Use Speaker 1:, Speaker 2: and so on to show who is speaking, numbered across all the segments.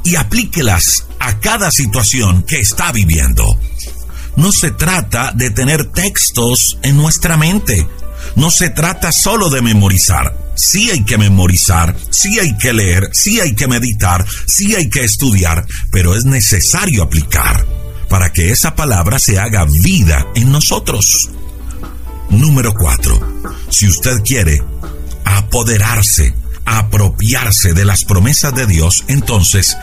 Speaker 1: y aplíquelas a cada situación que está viviendo. No se trata de tener textos en nuestra mente. No se trata solo de memorizar. Sí hay que memorizar, sí hay que leer, sí hay que meditar, sí hay que estudiar, pero es necesario aplicar para que esa palabra se haga vida en nosotros. Número 4. Si usted quiere apoderarse, apropiarse de las promesas de Dios, entonces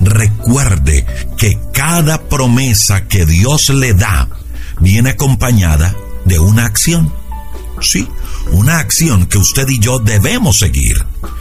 Speaker 1: recuerde que cada promesa que Dios le da viene acompañada de una acción. Sí, una acción que usted y yo debemos seguir.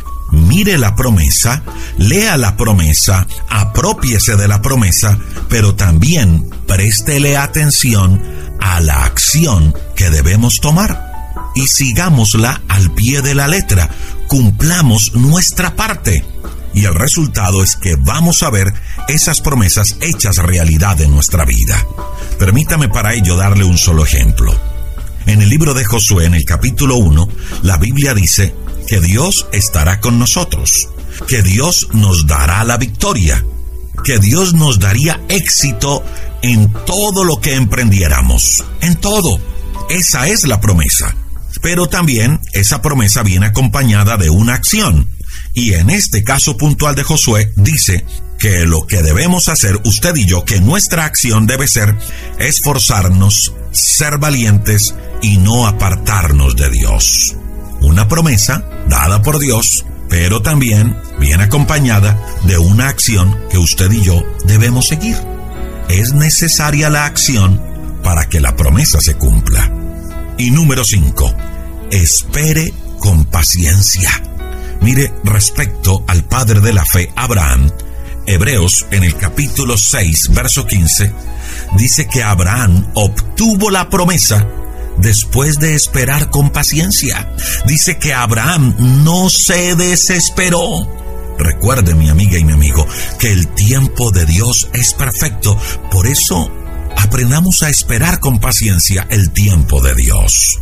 Speaker 1: Mire la promesa, lea la promesa, aprópiese de la promesa, pero también préstele atención a la acción que debemos tomar. Y sigámosla al pie de la letra, cumplamos nuestra parte. Y el resultado es que vamos a ver esas promesas hechas realidad en nuestra vida. Permítame para ello darle un solo ejemplo. En el libro de Josué, en el capítulo 1, la Biblia dice que Dios estará con nosotros, que Dios nos dará la victoria, que Dios nos daría éxito en todo lo que emprendiéramos, en todo. Esa es la promesa. Pero también esa promesa viene acompañada de una acción. Y en este caso puntual de Josué dice que lo que debemos hacer usted y yo, que nuestra acción debe ser esforzarnos, ser valientes y no apartarnos de Dios. Una promesa dada por Dios, pero también viene acompañada de una acción que usted y yo debemos seguir. Es necesaria la acción para que la promesa se cumpla. Y número 5, espere con paciencia. Mire, respecto al padre de la fe, Abraham, Hebreos en el capítulo 6, verso 15, dice que Abraham obtuvo la promesa después de esperar con paciencia. Dice que Abraham no se desesperó. Recuerde, mi amiga y mi amigo, que el tiempo de Dios es perfecto. Por eso, aprendamos a esperar con paciencia el tiempo de Dios.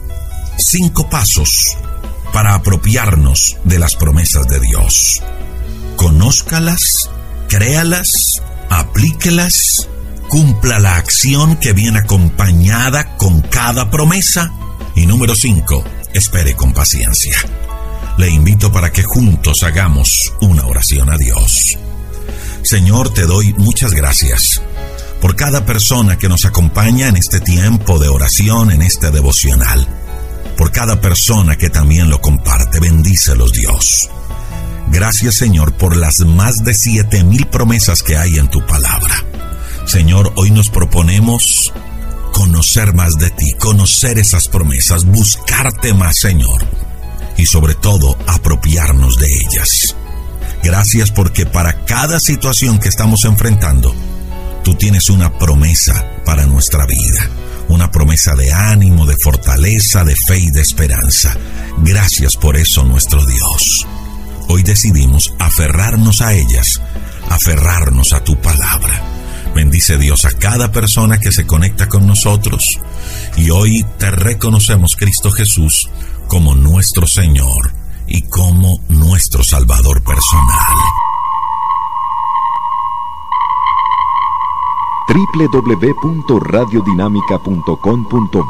Speaker 1: 5 pasos para apropiarnos de las promesas de Dios. Conózcalas, créalas, aplíquelas, cumpla la acción que viene acompañada con cada promesa. Y número 5, espere con paciencia. Le invito para que juntos hagamos una oración a Dios. Señor, te doy muchas gracias por cada persona que nos acompaña en este tiempo de oración, en este devocional. Por cada persona que también lo comparte. Bendícelos, Dios. Gracias, Señor, por las más de 7,000 promesas que hay en tu palabra. Señor, hoy nos proponemos conocer más de ti, conocer esas promesas, buscarte más, Señor, y sobre todo apropiarnos de ellas. Gracias porque para cada situación que estamos enfrentando, tú tienes una promesa para nuestra vida. Una promesa de ánimo, de fortaleza, de fe y de esperanza. Gracias por eso, nuestro Dios. Hoy decidimos aferrarnos a ellas, aferrarnos a tu palabra. Bendice, Dios, a cada persona que se conecta con nosotros. Y hoy te reconocemos, Cristo Jesús, como nuestro Señor y como nuestro Salvador personal.
Speaker 2: www.radiodinamica.com.be